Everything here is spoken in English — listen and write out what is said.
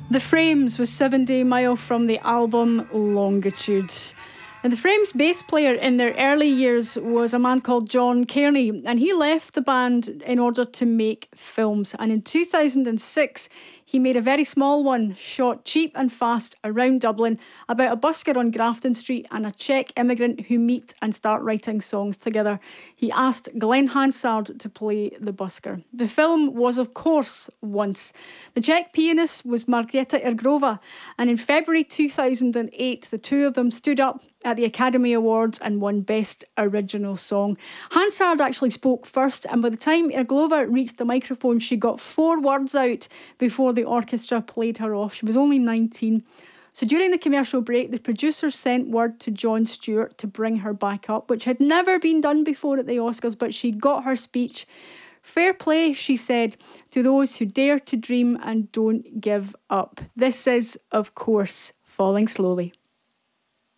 The Frames was 7 Day Mile from the album Longitude. And the Frames bass player in their early years was a man called John Kearney, and he left the band in order to make films. And in 2006, he made a very small one, shot cheap and fast around Dublin, about a busker on Grafton Street and a Czech immigrant who meet and start writing songs together. He asked Glenn Hansard to play the busker. The film was, of course, Once. The Czech pianist was Markéta Irgrová, and in February 2008, the two of them stood up at the Academy Awards and won Best Original Song. Hansard actually spoke first, and by the time Irglová reached the microphone, she got 4 words out before the orchestra played her off. She was only 19. So during the commercial break, the producers sent word to Jon Stewart to bring her back up, which had never been done before at the Oscars, but she got her speech. Fair play, she said, to those who dare to dream and don't give up. This is, of course, Falling Slowly.